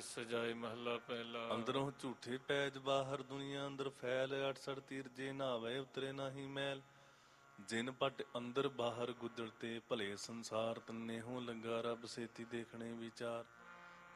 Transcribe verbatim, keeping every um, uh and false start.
ਸਜਾਏ ਮਹੱਲਾ ਪਹਿਲਾ। ਅੰਦਰੋਂ ਝੂਠੇ ਪੈਜ ਬਾਹਰ ਦੁਨੀਆ ਅੰਦਰ ਫੈਲ, ਅਠਸਠ ਤੀਰ ਜੇ ਨਾਵੇ ਉਤਰੇ ਨਾਹੀ ਮੈਲ। ਜਿਨ ਪਟ ਅੰਦਰ ਬਾਹਰ ਗੁਜਰਤੇ ਭਲੇ ਸੰਸਾਰ, ਤੰਨੇ ਹੋਂ ਲੱਗਾ ਰੱਬ ਸੇਤੀ ਦੇਖਣੇ ਵਿਚਾਰ।